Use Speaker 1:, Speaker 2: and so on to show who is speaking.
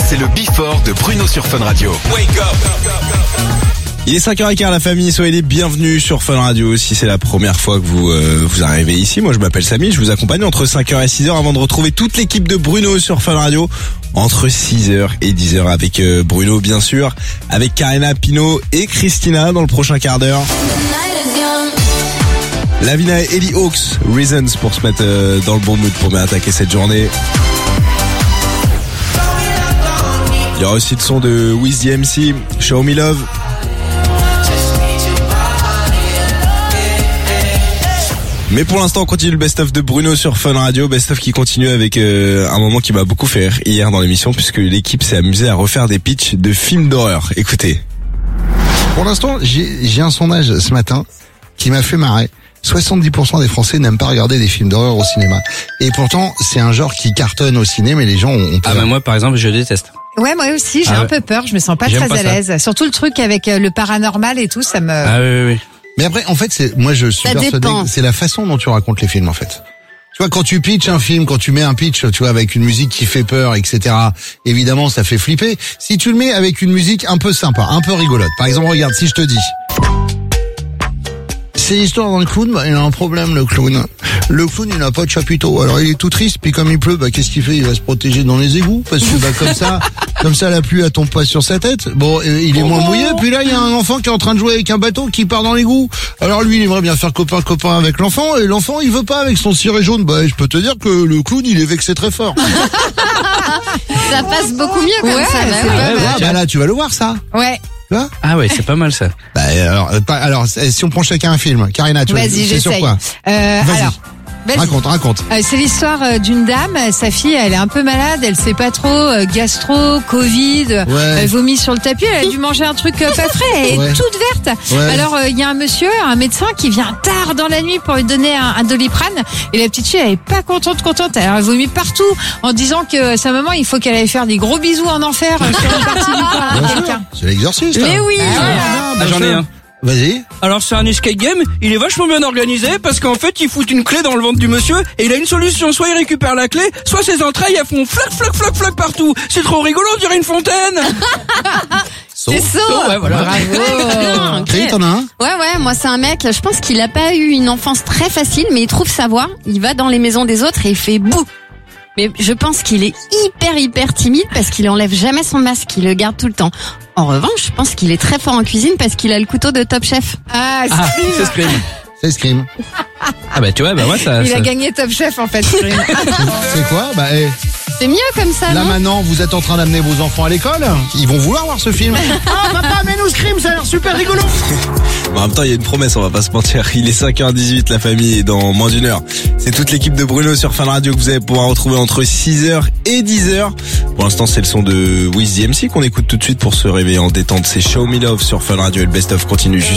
Speaker 1: c'est le Before de Bruno sur Fun Radio. Wake up.
Speaker 2: Il est 5h15 la famille, soyez les bienvenus sur Fun Radio. Si c'est la première fois que vous arrivez ici, moi je m'appelle Samy, je vous accompagne entre 5h et 6h avant de retrouver toute l'équipe de Bruno sur Fun Radio. Entre 6h et 10h avec Bruno bien sûr, avec Karina, Pino et Christina dans le prochain quart d'heure. Lavina et Ellie Hawks, Reasons pour se mettre dans le bon mood pour bien attaquer cette journée. Il y aura aussi le son de Wiz the MC, Show Me Love. Mais pour l'instant, on continue le best-of de Bruno sur Fun Radio. Best-of qui continue avec un moment qui m'a beaucoup fait rire hier dans l'émission, puisque l'équipe s'est amusée à refaire des pitchs de films d'horreur. Écoutez.
Speaker 3: Pour l'instant, j'ai un sondage ce matin qui m'a fait marrer. 70% des Français n'aiment pas regarder des films d'horreur au cinéma. Et pourtant, c'est un genre qui cartonne au cinéma, mais les gens ont peur.
Speaker 4: Ah, mais moi, par exemple, je déteste.
Speaker 5: Ouais, moi aussi, j'ai un peu peur. Je me sens pas très à l'aise. Surtout le truc avec le paranormal et tout, ça me...
Speaker 4: Ah oui.
Speaker 3: Mais après, en fait, moi je suis persuadé que c'est la façon dont tu racontes les films, en fait. Tu vois, quand tu pitches un film, quand tu mets un pitch, tu vois, avec une musique qui fait peur, etc., évidemment, ça fait flipper. Si tu le mets avec une musique un peu sympa, un peu rigolote. Par exemple, regarde, si je te dis... C'est l'histoire d'un clown, il a un problème, le clown. Le clown, il n'a pas de chapiteau. Alors, il est tout triste, puis comme il pleut, qu'est-ce qu'il fait? Il va se protéger dans les égouts, parce que, comme ça, la pluie, elle tombe pas sur sa tête. Bon, il est moins mouillé, puis là, il y a un enfant qui est en train de jouer avec un bateau qui part dans l'égout. Alors, lui, il aimerait bien faire copain avec l'enfant, et l'enfant, il veut pas avec son ciré jaune. Je peux te dire que le clown, il est vexé très fort.
Speaker 6: Ça passe beaucoup mieux comme ça.
Speaker 3: Là, tu vas le voir, ça.
Speaker 5: Ouais.
Speaker 3: Là?
Speaker 4: Ah ouais, c'est pas mal ça.
Speaker 3: Alors, si on prend chacun un film, Karina, c'est sur quoi? Raconte.
Speaker 5: C'est l'histoire d'une dame, sa fille, elle est un peu malade, elle sait pas trop, gastro, Covid, elle vomit sur le tapis, elle a dû manger un truc pas frais, elle est toute verte. Alors, il y a un médecin qui vient tard dans la nuit pour lui donner un Doliprane, et la petite fille, elle est pas contente. Alors, elle vomit partout, en disant que sa maman, il faut qu'elle aille faire des gros bisous en enfer sur une partie du corps de quelqu'un.
Speaker 3: C'est l'exorciste.
Speaker 5: Mais oui!
Speaker 4: J'en ai un.
Speaker 3: Vas-y.
Speaker 4: Alors c'est un escape game, il est vachement bien organisé parce qu'en fait il fout une clé dans le ventre du monsieur et il a une solution, soit il récupère la clé, soit ses entrailles elles font flac partout. C'est trop rigolo, on dirait une fontaine.
Speaker 6: C'est ça.
Speaker 4: Ouais, voilà.
Speaker 6: Bravo.
Speaker 3: Chris, t'en as un?
Speaker 6: Ouais, moi c'est un mec, je pense qu'il a pas eu une enfance très facile, mais il trouve sa voie, il va dans les maisons des autres et il fait bouh. Mais je pense qu'il est hyper timide parce qu'il enlève jamais son masque, il le garde tout le temps. En revanche, je pense qu'il est très fort en cuisine parce qu'il a le couteau de Top Chef.
Speaker 4: C'est Scream.
Speaker 3: C'est Scream.
Speaker 4: Ah moi ça...
Speaker 5: Il a gagné Top Chef en fait, Scream.
Speaker 3: C'est quoi?
Speaker 6: C'est mieux comme ça,
Speaker 3: là
Speaker 6: non?
Speaker 3: Maintenant, vous êtes en train d'amener vos enfants à l'école. Ils vont vouloir voir ce film. Papa, mets-nous Scream, ça a l'air super rigolo.
Speaker 2: En même temps, il y a une promesse, on va pas se mentir. Il est 5h18 la famille et dans moins d'une heure, c'est toute l'équipe de Bruno sur Fun Radio que vous allez pouvoir retrouver entre 6h et 10h. Pour l'instant, c'est le son de Wiz the MC qu'on écoute tout de suite pour se réveiller en détente. C'est Show Me Love sur Fun Radio et le best-of continue juste